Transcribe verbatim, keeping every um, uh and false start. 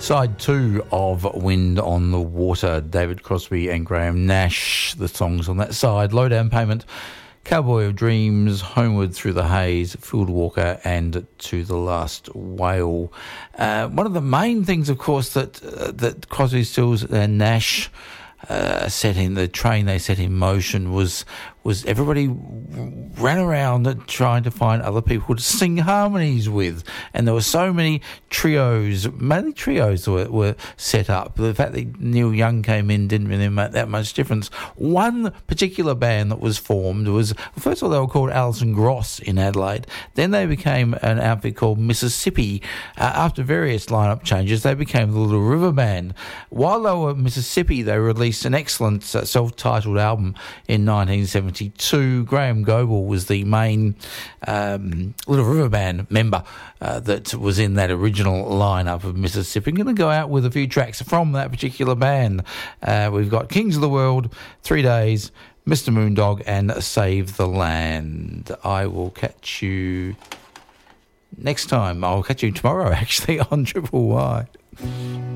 Side two of Wind on the Water, David Crosby and Graham Nash, the songs on that side. Low Down Payment, Cowboy of Dreams, Homeward Through the Haze, Field Walker and To the Last Whale. Uh, one of the main things, of course, that uh, that Crosby, Stills and Nash uh, set in, the train they set in motion was was everybody ran around trying to find other people to sing harmonies with. And there were so many trios, mainly trios were, were set up. The fact that Neil Young came in didn't really make that much difference. One particular band that was formed was, first of all, they were called Alison Gross in Adelaide. Then they became an outfit called Mississippi. Uh, after various lineup changes, they became the Little River Band. While they were Mississippi, they released an excellent uh, self-titled album in nineteen seventy-two. Graham Goble was the main um, Little River Band member uh, that was in that original lineup of Mississippi. I'm going to go out with a few tracks from that particular band. Uh, we've got Kings of the World, Three Days, Mister Moondog, and Save the Land. I will catch you next time. I'll catch you tomorrow, actually, on Triple Y.